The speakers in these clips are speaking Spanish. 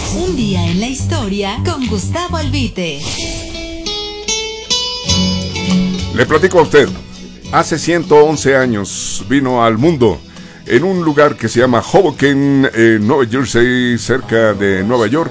Un día en la historia con Gustavo Albite. Le platico a usted. Hace 111 años vino al mundo en un lugar que se llama Hoboken, Nueva Jersey, cerca de Nueva York,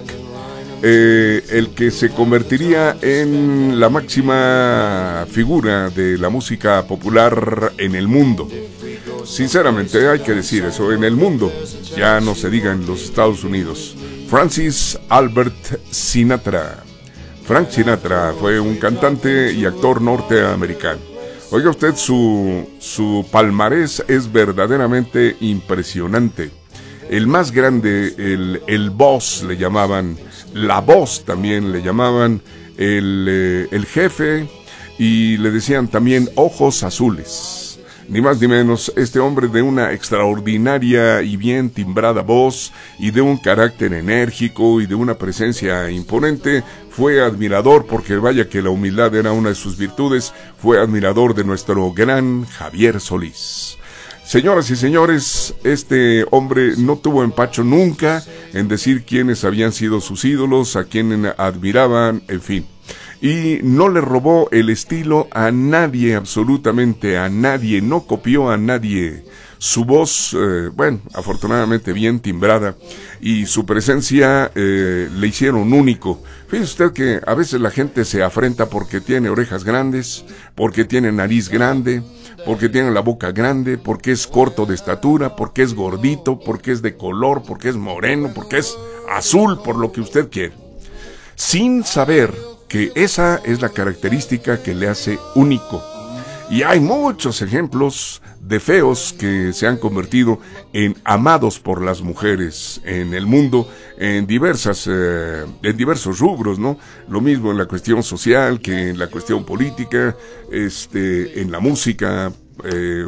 el que se convertiría en la máxima figura de la música popular en el mundo. Sinceramente hay que decir eso, en el mundo, ya no se diga en los Estados Unidos. Francis Albert Sinatra. Frank Sinatra fue un cantante y actor norteamericano. Oiga usted, su palmarés es verdaderamente impresionante. El más grande, el boss le llamaban, la voz también le llamaban, el jefe, y le decían también ojos azules. Ni más ni menos, este hombre de una extraordinaria y bien timbrada voz y de un carácter enérgico y de una presencia imponente, fue admirador, porque vaya que la humildad era una de sus virtudes, fue admirador de nuestro gran Javier Solís. Señoras y señores, este hombre no tuvo empacho nunca en decir quiénes habían sido sus ídolos, a quienes admiraban, en fin. Y no le robó el estilo a nadie, absolutamente a nadie, no copió a nadie. Su voz, bueno, afortunadamente bien timbrada, y su presencia le hicieron único. Fíjese usted que a veces la gente se afrenta porque tiene orejas grandes, porque tiene nariz grande, porque tiene la boca grande, porque es corto de estatura, porque es gordito, porque es de color, porque es moreno, porque es azul, por lo que usted quiere. Sin saber que esa es la característica que le hace único. Y hay muchos ejemplos de feos que se han convertido en amados por las mujeres en el mundo, en diversos rubros, ¿no? Lo mismo en la cuestión social que en la cuestión política, en la música,